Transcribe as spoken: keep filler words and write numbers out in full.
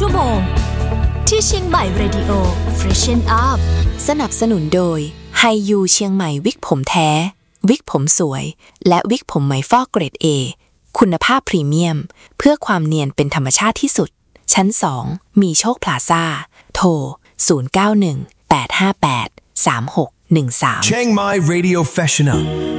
ชั่วโมงที่เชียงใหม่ Radio Freshen Up สนับสนุนโดยไฮยูเชียงใหม่วิกผมแท้วิกผมสวยและวิกผมไหมฟอกเกรด A คุณภาพพรีเมียมเพื่อความเนียนเป็นธรรมชาติที่สุดชั้นสองมีโชคพลาซ่าโทรศูนย์ เก้า หนึ่ง แปด ห้า แปด สาม หก หนึ่ง สาม Chiang Mai Radio Freshen Up